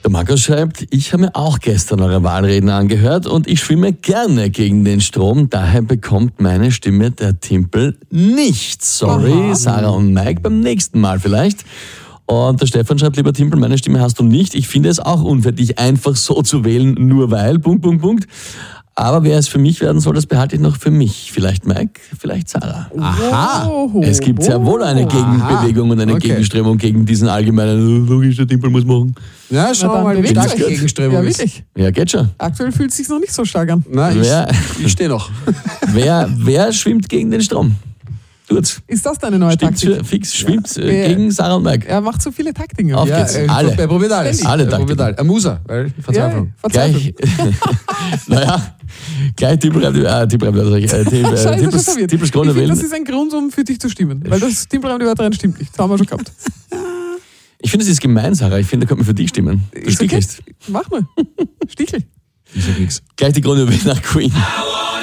Der Markus schreibt, ich habe mir auch gestern eure Wahlreden angehört und ich schwimme gerne gegen den Strom, daher bekommt meine Stimme der Timpel nicht. Sorry, Aha. Sarah und Mike, beim nächsten Mal vielleicht. Und der Stefan schreibt, lieber Timpel, meine Stimme hast du nicht. Ich finde es auch unfair, dich einfach so zu wählen, nur weil, ... Aber wer es für mich werden soll, das behalte ich noch für mich. Vielleicht Mike, vielleicht Sarah. Aha. Es gibt sehr wohl eine Gegenbewegung und eine Gegenströmung gegen diesen allgemeinen, logisch, der Timpel muss machen. Ja, schauen wir mal, wie bewegt stark die euch. Gegenströmung Ja, ist. wirklich. Ja, geht schon. Aktuell fühlt es sich noch nicht so stark an. Nein, Wer- ich stehe noch. Wer schwimmt gegen den Strom? Tut's. Ist das deine neue Stimmt's Taktik? fix, schwimmt Wer- gegen Sarah und Mike. Er macht so viele Taktiken. Auf Ja, geht's. Alle. Er probiert alles. Ständig. Alle Er probiert Taktiken. alles. Er muss er, weil Verzweiflung. Verzweiflung. Gleich Scheiße, Tippels schon verwirrt. Krone Ich finde, wählen. das ist ein Grund, um für dich zu stimmen. Weil das Timpelraum die Wörter rein stimmt nicht. Das haben wir schon gehabt. Ich finde, es ist gemein, Sarah. Ich finde, da könnte man für dich stimmen. Du Ist okay. stichelst. Mach mal. Stichel. Ich sag nichts. Gleich die Krone wählen nach Queen.